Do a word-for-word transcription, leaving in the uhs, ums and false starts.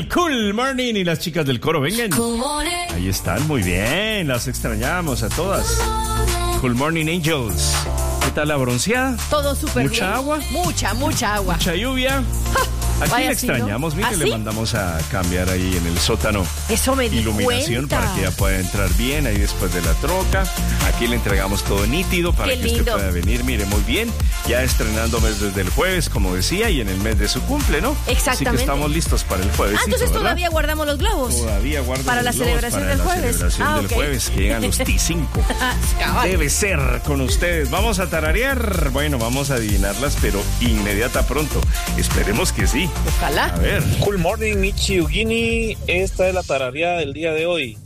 el Cool Morning y las chicas del coro, vengan. Ahí están, muy bien, las extrañamos a todas. Cool Morning Angels. ¿Qué tal la bronceada? Todo súper bien. ¿Mucha agua? Mucha, mucha agua. ¿Mucha lluvia? Aquí Vaya, le extrañamos, ¿sí, mire, no? ¿Ah, le sí? mandamos a cambiar ahí en el sótano. Eso me di Iluminación cuenta. para que ya pueda entrar bien ahí después de la troca. Aquí le entregamos todo nítido para Qué que usted lindo. pueda venir, mire, muy bien. Ya estrenando mes desde el jueves, como decía, y en el mes de su cumple, ¿no? Exactamente. Así que estamos listos para el jueves. Ah, entonces todavía guardamos los globos. Todavía guardan Para la los globos celebración para del la jueves. celebración Ah, del ok. jueves, que llegan los T cinco. Cabal. Debe ser con ustedes. Vamos a tararear. Bueno, vamos a adivinarlas, pero inmediata pronto. Esperemos que sí. Ojalá. A ver. Cool morning, Michi Ugini. Esta es la tarareada del día de hoy.